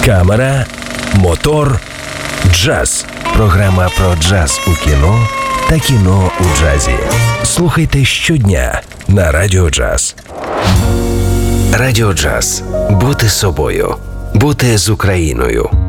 камера, мотор, джаз. Програма про джаз у кіно та кіно у джазі. Слухайте щодня на Радіо Джаз. Радіо Джаз. Бути собою. Бути з Україною.